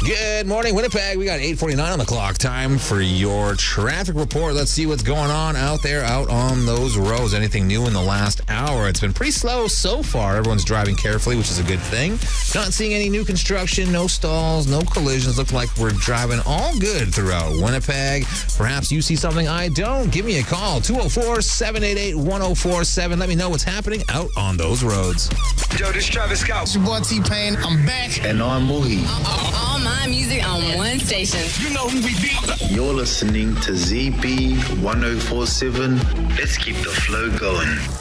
Good morning, Winnipeg. We got 8:49 on the clock. Time for your traffic report. Let's see what's going on out there, out on those roads. Anything new in the last hour? It's been pretty slow so far. Everyone's driving carefully, which is a good thing. Not seeing any new construction, no stalls, no collisions. Looks like we're driving all good throughout Winnipeg. Perhaps you see something I don't. Give me a call, 204-788-1047. Let me know what's happening out on those roads. Yo, this is Travis Scott. It's your boy T-Pain. I'm back. And I'm Moohie. All my music on one station. You know who we be. You're listening to ZB 1047. Let's keep the flow going.